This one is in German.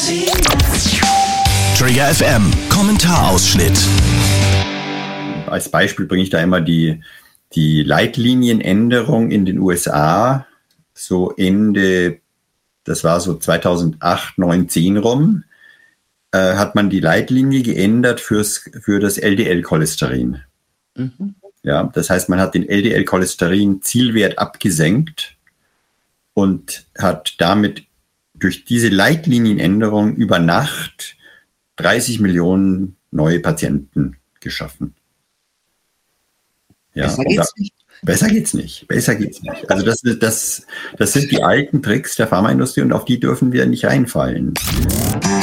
Trigger FM, Kommentarausschnitt. Als Beispiel bringe ich da immer die Leitlinienänderung in den USA, so Ende, das war so 2008, 9, 10 rum, hat man die Leitlinie geändert für das LDL-Cholesterin. Mhm. Ja, das heißt, man hat den LDL-Cholesterin-Zielwert abgesenkt und hat damit durch diese Leitlinienänderung über Nacht 30 Millionen neue Patienten geschaffen. Ja, besser geht's nicht. Besser geht's nicht. Also das sind die alten Tricks der Pharmaindustrie und auf die dürfen wir nicht reinfallen.